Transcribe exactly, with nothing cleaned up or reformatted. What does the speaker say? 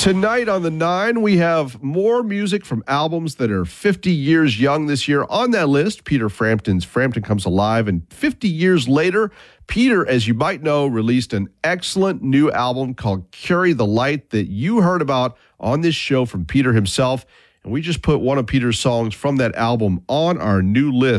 Tonight on the Nine, we have more music from albums that are fifty years young this year. On that list, Peter Frampton's Frampton Comes Alive. And fifty years later, Peter, as you might know, released an excellent new album called Carry the Light that you heard about on this show from Peter himself. And we just put one of Peter's songs from that album on our new list.